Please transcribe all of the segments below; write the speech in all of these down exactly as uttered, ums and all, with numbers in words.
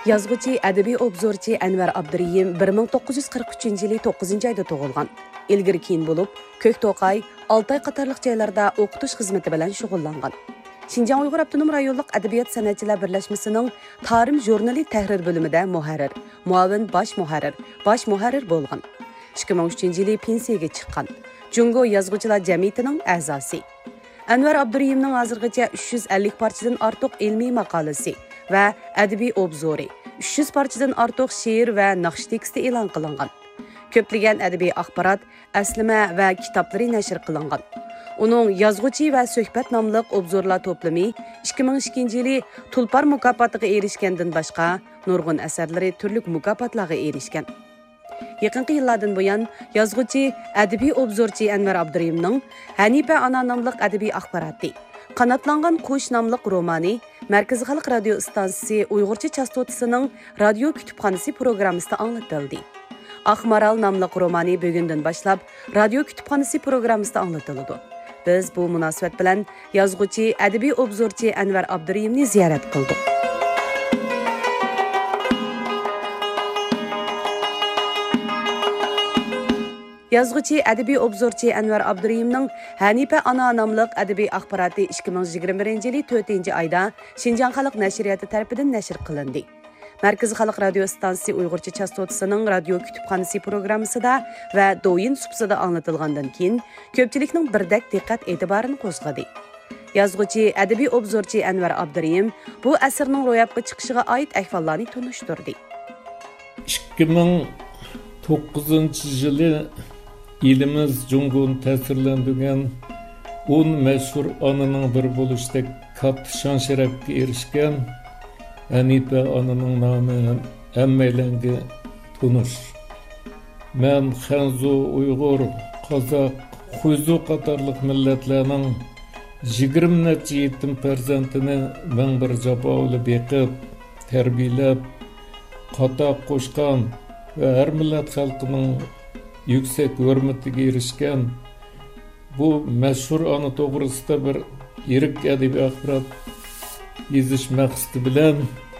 Yazgıcı, әдеби obzorchi Anvar Abdurayim bir ming to'qqiz yuz qirq uchinchi yili to'qqizinchi oyda tug'ilgan. Ilgari keyin bo'lib, Ko'kto'qay, Altay qatorliq joylarda o'qitish xizmati bilan shug'ullangan. Xinjiang Uyg'ur Avtonom rayonlik Adabiyot san'atchilar birlashmasining Tarim jurnali tahrir bo'limida muharrir, muavin bosh muharrir, bosh muharrir bo'lgan. ikki ming uchinchi yili pensiyaga chiqqan. Jungo yozuvchilar jamiyatining a'zosi. Anvar Abdurayimning hozirgacha uch yuz ellik parchadan ortiq ilmiy maqolasi va adabiy obzori, uch yuz parchadan ortiq she'r va naqsh teksti e'lon qilingan. Ko'plagan adabiy axborot, aslima va kitoblari nashr qilingan. Uning Yozg'uchi va suhbat nomli obzorlar to'plami ikki ming ikkinchi yili Tulpar mukofotiga erishgandan boshqa nurg'un asarlari turli mukofotlarga erishgan. Yaqinqi yillardan buyon Yozg'uchi, adabiy obzorchi Anvar Abdurayimning Hanifa ana nomli adabiy axboroti, Qanotlangan qush nomli romani Markaziy xalq radio stansiyasi Uyg'urcha chastotasining radio kutubxonasi programmasida anglatildi. Aqmaral nomli romani bugundan boshlab radio kutubxonasi programmasida anglatiladi. Biz bu munosabat bilan Yozg'uchi, adabiy obzorchi Anvar Abdurayimni ziyorat qildik. Yozg'uchi, adabiy obzorchi Anvar Abdurayimning Hanifa ana nomli adabiy axboroti ikki ming yigirma birinchi yili to'rtinchi oyda Xinjiang xalq nashriyati tomonidan nashr qilindi. Markaziy xalq radio stansiyasi Uyg'urcha chastotasining radio kutubxonasi programmasida va do'yin supsida anglatilgandan keyin ko'pchilikning birdek diqqat e'tiborini qo'zg'adi. Yozg'uchi, adabiy obzorchi Anvar Abdurayim bu asarning ro'yobga chiqishiga oid ahvollarni tunishtirdi. ikki ming to'qqizinchi yili elimiz Jungo'ni ta'sirlantirgan o'n mashhur onaning biri bo'lishda katta shon sharafga erishgan Hanifa onaning nomi hammalarga tanish. Men Xanzu, Uyg'ur, Qozoq, Xuzu qatorliq millatlarning yigirma necha yetim farzandini men bir jabo'li beqib, tarbiyalab, qatoq qo'shgan ve her millet halkının yüksek hürmetiga erişken bu meşhur anı doğrusunda bir yirik edebi axborot yezish maqsadi bilan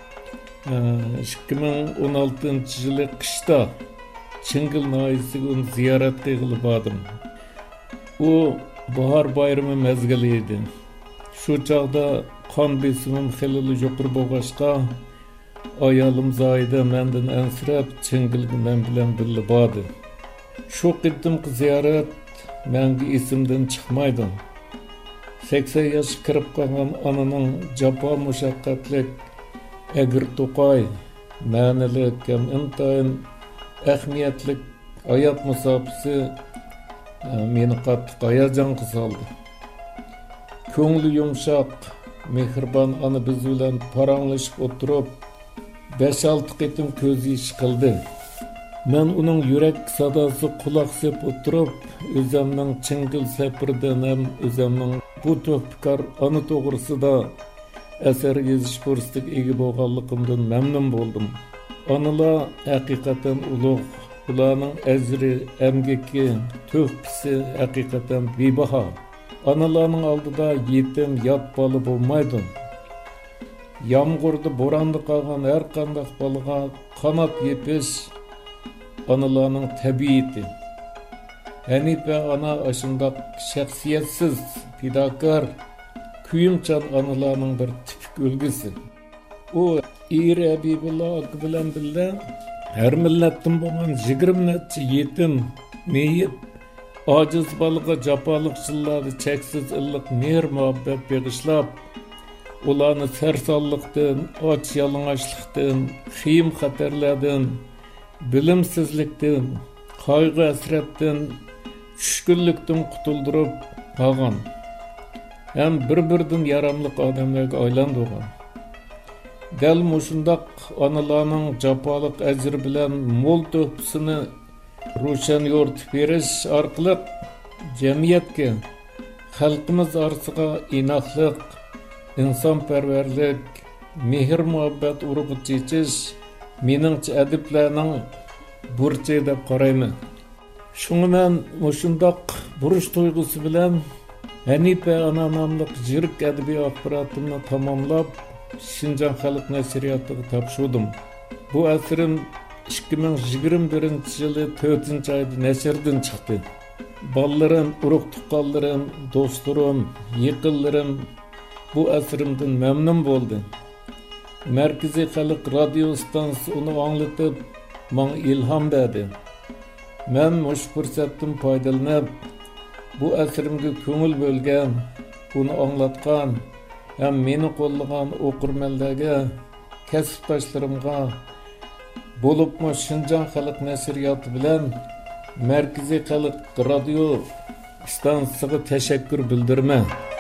ikki ming o'n oltinchi yılı qishda Chingil noyisiga uni ziyorat qilib bordim. U bahor bayrami mezgili edi. Shu chog'da qon besimim xeyli yuqori bo'lg'achqa ayolim Zoida mendan ansirab Chingilga men bilan birga bordi. Shu qitimki ziyorat menga esimdan chiqmaydi. sakson yosh kirib qolgan onaning jafo mushaqqatlik agir to'qay ma'nilik ham intayin ahamiyatli hayot musofasi meni qattiq hayajonga soldi. Ko'ngli yumshoq, mehribon ona biz bilan paranglashib o'tirib besh olti qitim ko'z yish qildi. Men uning yurak sadosi quloq sep o'tirib, o'zimning Chingil safaridan ham o'zimning bu to'pkor ona to'g'risida asar yozish fursatiga ega bo'lganligimdan mamnun bo'ldim. Onalar haqiqatan ulug', ularning ajri, emgaki, to'hfasi haqiqatan bebaho. Onalarning oldida yetim, yot bola bo'lmaydi. Yağmurda, boranda qalgan her qandaq balaga qanot yepish analarning tabiati. Hanifa ana aşındaq shaxsiyatsiz, fidokor, kuyimchan analarning bir tipik ulgusi. U Ir Habibulloh bilan birga her millatdan bo'lgan yigirma necha yetim, meyit, ojiz balaga jafoliq yillarda cheksiz illiq mehr muhabbat bag'ishlab, ularni sarsollikdan, och yalang'ochlikdan, qiyin xatarlardan, bilimsizlikdan, qayg'u hasratdan, tushkunlikdan qutuldirib qolgan. Ham bir-biridan yaramli odamlarga aylantirgan. Dal mushundaq onalarning jafoliq ajri bilan mo'l to'psini ro'shan yo'ritib berish orqali jamiyatga, xalqimiz orasiga inoqlik, insonparvarlik, mehr muhabbat urug'i chechish meningcha adiblarning burchi deb qarayman. Shunga men mushundoq burish tuyg'usi bilan Hanifa ana nomli yirik adabiy axborotimni tamomlab Xinjiang xalq nashriyatiga topshirdim. Bu əsrim ikki ming yigirma birinchi yılı to'rtinchi ayda nashrdan chiqdi. Ballarım, urug' tuqqanlarim, do'stlarim, yaqinlarim bu əsrimdən memnun bo'ldi. Markaziy xalq radio stansiyasi uni anglatib, menga ilhom berdi. Men mush fursatdan foydalanib, bu əsrimga ko'ngil bo'lgan, uni anglatgan ham meni qo'llagan o'qirmanlarga, kasbdoshlarimga bo'libmi Şinjan xalq nasriyoti bilan Markaziy xalq radio stansiyasiga tashakkur bildiraman.